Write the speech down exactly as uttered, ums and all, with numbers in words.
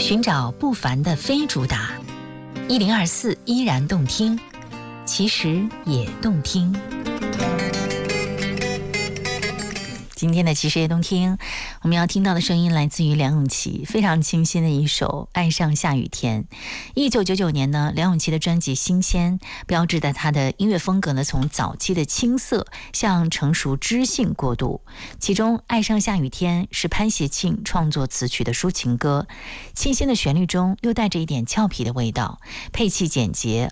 寻找不凡的非主打，一零二四依然动听，其实也动听。今天的其实也动听，我们要听到的声音来自于梁咏琪，非常清新的一首《爱上下雨天》。一九九九年呢，梁咏琪的专辑《新鲜》标志着她的音乐风格呢，从早期的青涩向成熟知性过渡。其中《爱上下雨天》是潘协庆创作词曲的抒情歌，清新的旋律中又带着一点俏皮的味道，配器简洁